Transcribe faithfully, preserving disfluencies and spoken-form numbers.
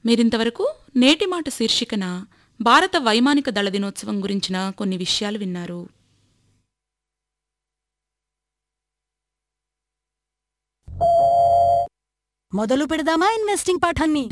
మీరింతవరకు నేటి మాట శీర్షికన భారత వైమానిక దళ దినోత్సవం గురించిన కొన్ని విషయాలు విన్నారు. మొదలు పెడదామా ఇన్వెస్టింగ్ పాఠాన్ని?